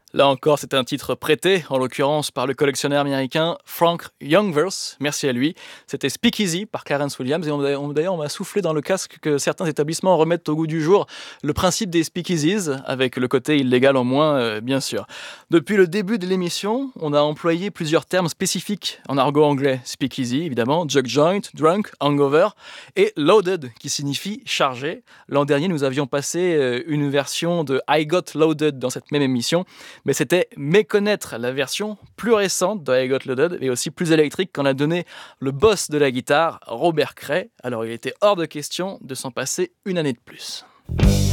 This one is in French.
Là encore, c'est un titre prêté, en l'occurrence par le collectionneur américain Frank Youngverse, merci à lui. C'était Speakeasy par Clarence Williams et d'ailleurs on m'a soufflé dans le casque que certains établissements remettent au goût du jour le principe des speakeasies, avec le côté illégal en moins, bien sûr. Depuis le début de l'émission, on a employé plusieurs termes spécifiques en argot anglais. Speakeasy, évidemment, jug joint, drunk, hangover et loaded, qui signifie chargé. L'an dernier, nous avions passé une version de I Got Loaded dans cette même émission, mais c'était méconnaître la version plus récente de I Got Loaded et aussi plus électrique qu'en a donné le boss de la guitare, Robert Cray. Alors il était hors de question de s'en passer une année de plus.